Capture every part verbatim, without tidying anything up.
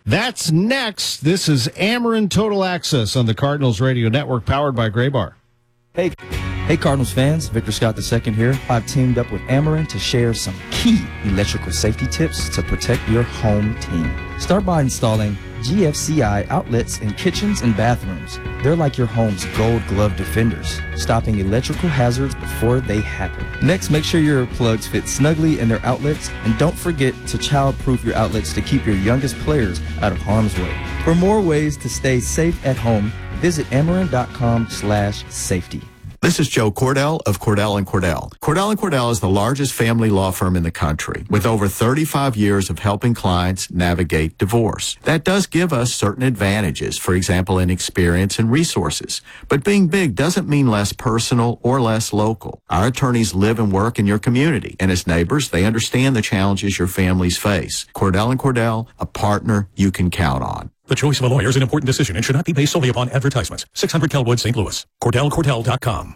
That's next. This is Ameren Total Access on the Cardinals Radio Network, powered by Graybar. Hey, hey, Cardinals fans. Victor Scott the second here. I've teamed up with Ameren to share some key electrical safety tips to protect your home team. Start by installing G F C I outlets in kitchens and bathrooms. They're like your home's gold glove defenders, stopping electrical hazards before they happen. Next, make sure your plugs fit snugly in their outlets, and don't forget to child-proof your outlets to keep your youngest players out of harm's way. For more ways to stay safe at home, visit ameren.com slash safety. This is Joe Cordell of Cordell and Cordell. Cordell and Cordell is the largest family law firm in the country with over thirty-five years of helping clients navigate divorce. That does give us certain advantages, for example, in experience and resources. But being big doesn't mean less personal or less local. Our attorneys live and work in your community, and as neighbors, they understand the challenges your families face. Cordell and Cordell, a partner you can count on. The choice of a lawyer is an important decision and should not be based solely upon advertisements. six hundred Kelwood, Saint Louis. Cordell Cordell dot com.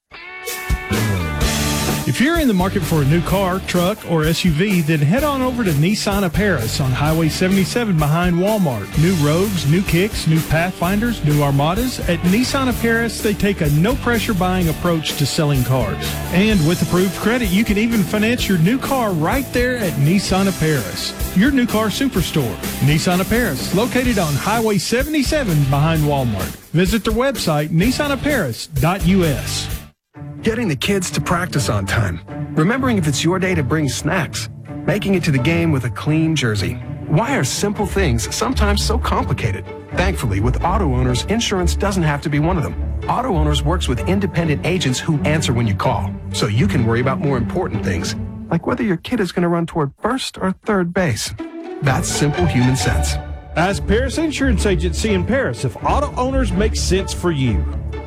If you're in the market for a new car, truck, or S U V, then head on over to Nissan of Paris on Highway seventy-seven behind Walmart. New Rogues, new Kicks, new Pathfinders, new Armadas. At Nissan of Paris, they take a no-pressure buying approach to selling cars. And with approved credit, you can even finance your new car right there at Nissan of Paris, your new car superstore. Nissan of Paris, located on Highway seventy-seven behind Walmart. Visit their website, nissan of paris dot u s. Getting the kids to practice on time. Remembering if it's your day to bring snacks. Making it to the game with a clean jersey. Why are simple things sometimes so complicated? Thankfully, with Auto Owners, insurance doesn't have to be one of them. Auto Owners works with independent agents who answer when you call, so you can worry about more important things, like whether your kid is going to run toward first or third base. That's simple human sense. Ask Paris Insurance Agency in Paris if Auto Owners makes sense for you.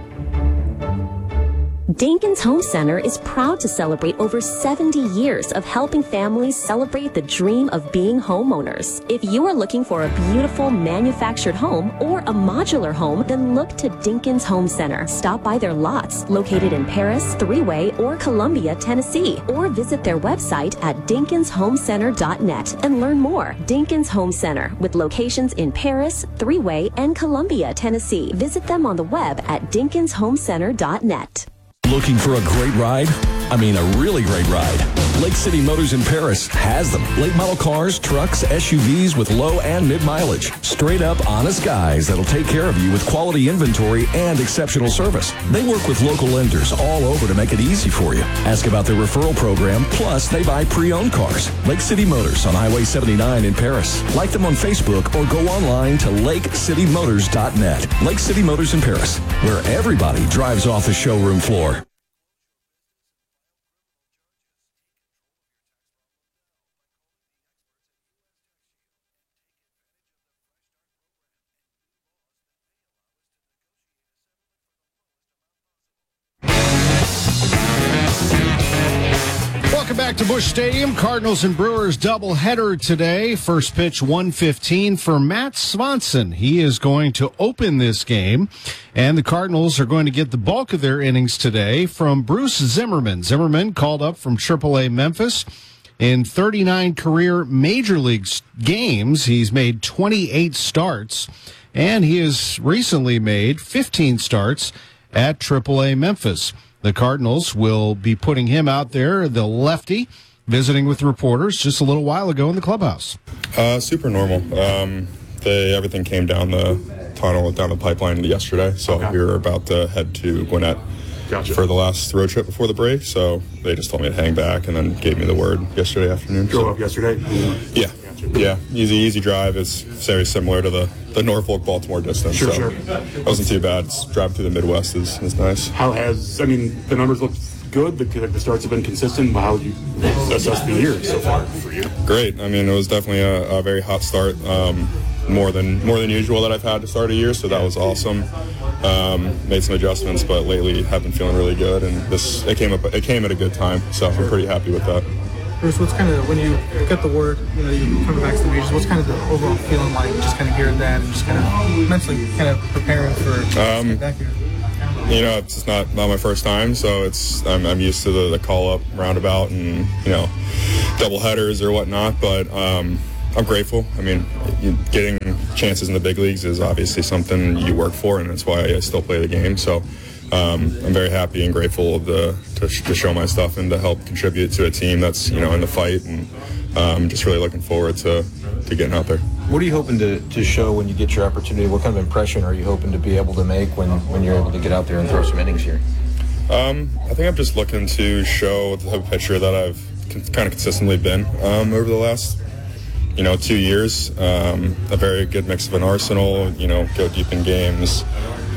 Dinkins Home Center is proud to celebrate over seventy years of helping families celebrate the dream of being homeowners. If you are looking for a beautiful manufactured home or a modular home, then look to Dinkins Home Center. Stop by their lots located in Paris, Three-Way, or Columbia, Tennessee, or visit their website at dinkins home center dot net and learn more. Dinkins Home Center, with locations in Paris, Three-Way, and Columbia, Tennessee. Visit them on the web at dinkins home center dot net. Looking for a great ride? I mean, a really great ride. Lake City Motors in Paris has them. Late model cars, trucks, S U Vs with low and mid mileage. Straight up honest guys that'll take care of you with quality inventory and exceptional service. They work with local lenders all over to make it easy for you. Ask about their referral program, plus they buy pre-owned cars. Lake City Motors on Highway seventy-nine in Paris. Like them on Facebook or go online to lake city motors dot net. Lake City Motors in Paris, where everybody drives off the showroom floor. Welcome back to Busch Stadium. Cardinals and Brewers doubleheader today. First pitch one fifteen for Matt Swanson. He is going to open this game, and the Cardinals are going to get the bulk of their innings today from Bruce Zimmerman. Zimmerman called up from triple A Memphis. In thirty-nine career Major League games, he's made twenty-eight starts, and he has recently made fifteen starts at triple A Memphis. The Cardinals will be putting him out there, the lefty, visiting with reporters just a little while ago in the clubhouse. Uh, super normal. Um, they, everything came down the tunnel, down the pipeline yesterday, so okay. We were about to head to Gwinnett gotcha. for the last road trip before the break, so they just told me to hang back and then gave me the word yesterday afternoon. Drove so. up yesterday? Yeah. Gotcha. Yeah, easy, easy drive. It's very similar to the, the Norfolk-Baltimore distance. Sure, so sure. It wasn't too bad. It's, driving through the Midwest is, is nice. How has, I mean, the numbers look good. The, the starts have been consistent. How you assess the year so far for you? Great. I mean, it was definitely a, a very hot start. Um, more than more than usual that I've had to start a year, so that was awesome. Um, made some adjustments, but lately have been feeling really good, and this it came up it came at a good time, so I'm pretty happy with that. Bruce, what's kind of, when you get the word, you know, you come back to the majors, what's kind of the overall feeling like, just kind of hearing that and just kind of mentally kind of preparing for um, back here? You know, it's not not my first time, so it's I'm, I'm used to the, the call-up roundabout and, you know, double headers or whatnot, but um, I'm grateful. I mean, getting chances in the big leagues is obviously something you work for, and that's why I still play the game. So um, I'm very happy and grateful of the, to, to show my stuff and to help contribute to a team that's, you know, in the fight, and um, just really looking forward to, to getting out there. What are you hoping to, to show when you get your opportunity? What kind of impression are you hoping to be able to make when, when you're able to get out there and throw some innings here? Um, I think I'm just looking to show the type of pitcher that I've con- kind of consistently been um, over the last, you know, two years. Um, a very good mix of an arsenal, you know, go deep in games,